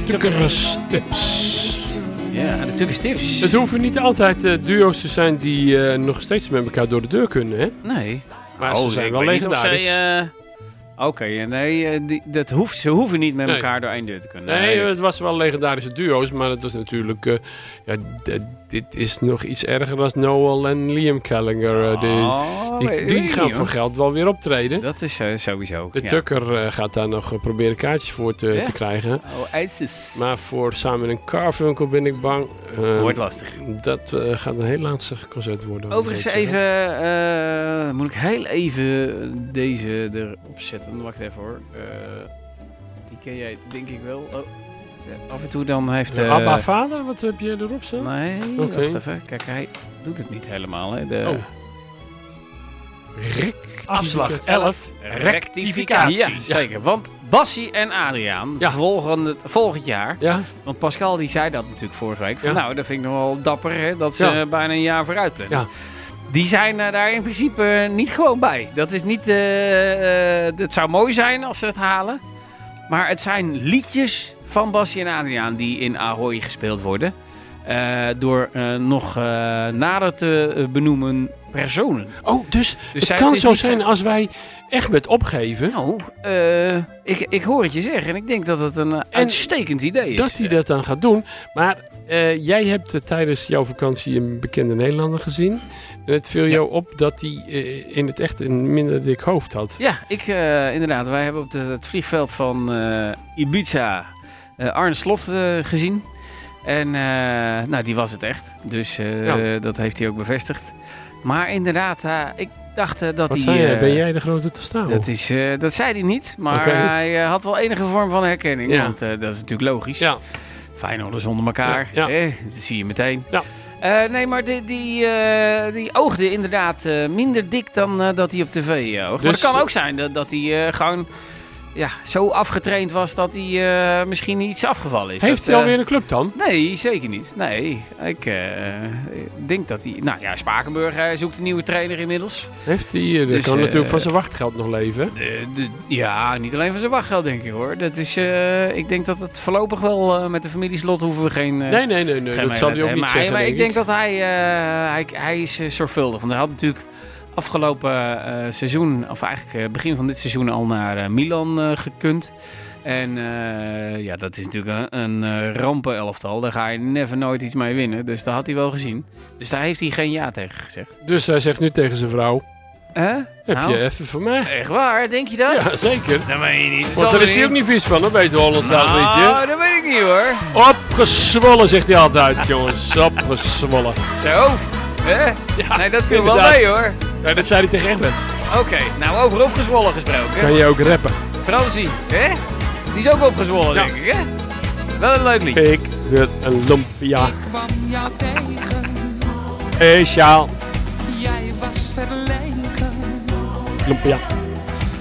Tukkerstips. Ja, de Tukkerstips. Het hoeven niet altijd duo's te zijn die nog steeds met elkaar door de deur kunnen, hè? Nee. Maar ze zijn wel legendarisch. Oké, nee, ze hoeven niet met elkaar door één deur te kunnen. Nee, het was wel legendarische duo's, maar het was natuurlijk... dit is nog iets erger dan Noel en Liam Gallagher. Die gaan voor geld wel weer optreden. Dat is sowieso. De Tucker gaat daar nog proberen kaartjes voor te krijgen. Oh, ISIS. Maar voor Simon & Garfunkel ben ik bang. Wordt lastig. Dat gaat een heel lastig concert worden. Overigens even... moet ik heel even deze erop zetten. Wacht even hoor. Die ken jij denk ik wel. Oh. Ja, af en toe dan heeft... Abba vader? Wat heb je erop staan? Nee, wacht even. Kijk, hij doet het niet helemaal. Hè. Afslag 11. Rectificatie. Ja, zeker. Want Bassie en Adriaan volgend jaar... Ja. Want Pascal die zei dat natuurlijk vorige week. Van, Ja. Nou, dat vind ik nog wel dapper hè, dat ze bijna een jaar vooruit plannen. Ja. Die zijn daar in principe niet gewoon bij. Dat is niet... het zou mooi zijn als ze het halen. Maar het zijn liedjes van Bassie en Adriaan die in Ahoy gespeeld worden. Door nog nader te benoemen personen. Oh, dus het kan zo zijn als wij echt met opgeven. Nou, ik hoor het je zeggen en ik denk dat het een uitstekend idee is. Dat hij dat dan gaat doen. Maar jij hebt tijdens jouw vakantie een bekende Nederlander gezien. En het viel jou op dat hij in het echt een minder dik hoofd had. Ja, inderdaad. Wij hebben op het vliegveld van Ibiza Arne Slot gezien. En nou, die was het echt. Dus dat heeft hij ook bevestigd. Maar inderdaad, ik dacht dat hij... Wat zei jij? Ben jij de grote Tostaro? Dat zei hij niet. Maar hij had wel enige vorm van herkenning. Ja. Want dat is natuurlijk logisch. Ja. Feyenoorders onder elkaar. Ja. Dat zie je meteen. Ja. Nee, maar die oogde inderdaad minder dik dan dat hij op tv oogde. Maar Dus, het kan ook zijn dat hij gewoon zo afgetraind was dat hij misschien iets afgevallen is. Heeft hij alweer een club dan? Nee, zeker niet. Nee, ik denk dat hij... Nou ja, Spakenburg zoekt een nieuwe trainer inmiddels. Heeft hij? Dat kan natuurlijk van zijn wachtgeld nog leven. Ja, niet alleen van zijn wachtgeld denk ik hoor. Dat is, ik denk dat het voorlopig wel met de familie Slot hoeven we geen... Nee, dat zal hij ook niet zeggen. Maar ik denk dat hij is zorgvuldig. Want hij had natuurlijk afgelopen seizoen, of eigenlijk begin van dit seizoen al naar Milan gekund. En dat is natuurlijk een rampenelftal. Daar ga je never nooit iets mee winnen. Dus dat had hij wel gezien. Dus daar heeft hij geen ja tegen gezegd. Dus hij zegt nu tegen zijn vrouw... Heb je even voor mij? Echt waar? Denk je dat? Ja, zeker. Dat weet je niet. Want daar is hij ook niet vies van, dat weet Hollandstaals, weet je. Nou, dat weet ik niet hoor. Opgezwollen, zegt hij altijd, jongens. Opgezwollen. Zijn hoofd. Hè? Ja, nee, dat viel wel inderdaad. mee hoor. Ja, dat zei hij tegen Egbert. Oké, nou over opgezwollen gesproken. Kan je ook rappen? Fransie, hè? Die is ook opgezwollen, denk ik, hè? Wel een leuk liedje. Ik wil een lumpia. Ik kwam jou tegen, Hey, Sjaal. jij was verlegen. Lumpia.